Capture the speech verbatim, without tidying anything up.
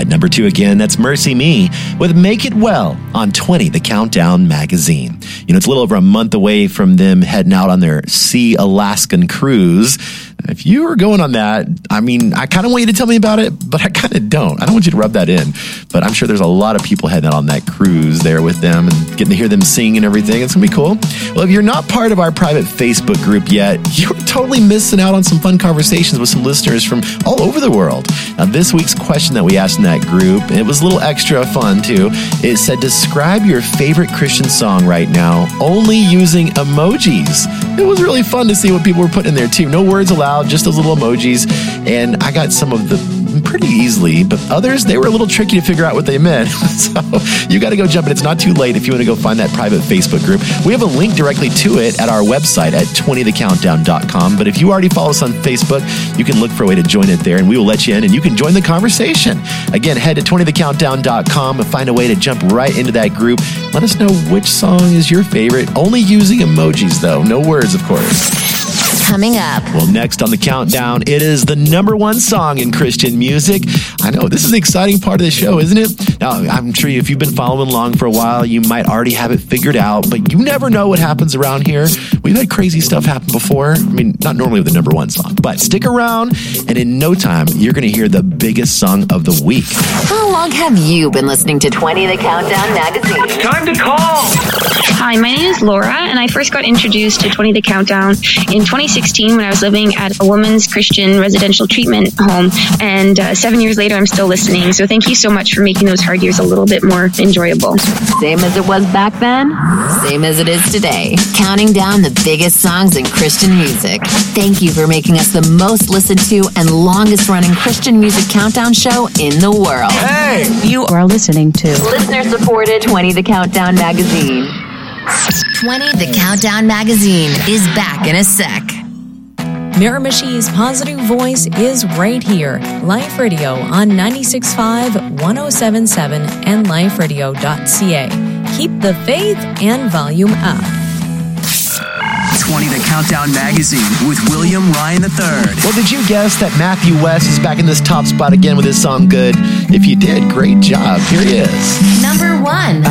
At number two again, that's Mercy Me with Make It Well on twenty, the Countdown magazine. You know, it's a little over a month away from them heading out on their Sea Alaskan cruise. If you are going on that, I mean, I kind of want you to tell me about it, but I kind of don't. I don't want you to rub that in. But I'm sure there's a lot of people heading out on that cruise there with them and getting to hear them sing and everything. It's going to be cool. Well, if you're not part of our private Facebook group yet, you're totally missing out on some fun conversations with some listeners from all over the world. Now, this week's question that we asked in that group, and it was a little extra fun too, it said, describe your favorite Christian song right now, only using emojis. It was really fun to see what people were putting in there too. No words allowed, just those little emojis. And I got some of the pretty easily, but others, they were a little tricky to figure out what they meant. So you got to go jump in. It's not too late if you want to go find that private Facebook group. We have a link directly to it at our website at twenty the countdown dot com. But if you already follow us on Facebook, you can look for a way to join it there and we will let you in and you can join the conversation. Again, head to twenty the countdown dot com and find a way to jump right into that group. Let us know which song is your favorite. Only using emojis though. No words, of course. Coming up. Well, next on the countdown, it is the number one song in Christian music. I know, this is the exciting part of the show, isn't it? Now, I'm sure if you've been following along for a while, you might already have it figured out, but you never know what happens around here. We've had crazy stuff happen before. I mean, not normally with the number one song, but stick around, and in no time, you're going to hear the biggest song of the week. How long have you been listening to twenty the Countdown magazine? Time to call! Hi, my name is Laura, and I first got introduced to twenty the Countdown in twenty sixteen when I was living at a women's Christian residential treatment home, and uh, seven years later, I'm still listening. So thank you so much for making those hard years a little bit more enjoyable. Same as it was back then, same as it is today. Counting down the biggest songs in Christian music. Thank you for making us the most listened to and longest running Christian music countdown show in the world. Hey! You are listening to Listener supported twenty the Countdown magazine. twenty the Countdown magazine is back in a sec. Miramichi's positive voice is right here. Life Radio on ninety-six point five, one oh seven point seven, and life radio dot c a. Keep the faith and volume up. twenty the Countdown magazine with William Ryan the third. Well, did you guess that Matthew West is back in this top spot again with his song Good? If you did, great job. Here he is. Number one.